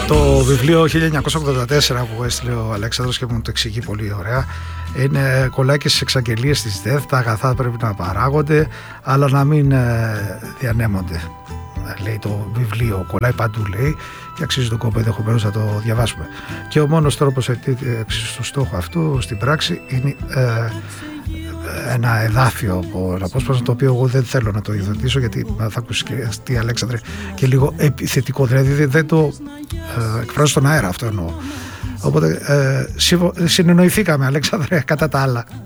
Το βιβλίο 1984 που έστειλε ο Αλέξανδρος και μου το εξηγεί πολύ ωραία, κολλάει και στις εξαγγελίες της ΔΕΘ. Τα αγαθά πρέπει να παράγονται αλλά να μην διανέμονται, λέει το βιβλίο, κολλάει παντού, λέει, και αξίζει τον κόπο ενδεχομένως να το διαβάσουμε. Και ο μόνος τρόπος επίτευξης του στόχου αυτού στην πράξη είναι ένα εδάφιο από ένα απόσπασμα, το οποίο εγώ δεν θέλω να το υιοθετήσω, γιατί θα ακούσει και τι, Αλέξανδρε, και λίγο επιθετικό, δηλαδή δεν το εκφράζω στον αέρα, αυτό εννοώ. Οπότε συνεννοηθήκαμε, Αλέξανδρε, κατά τα άλλα.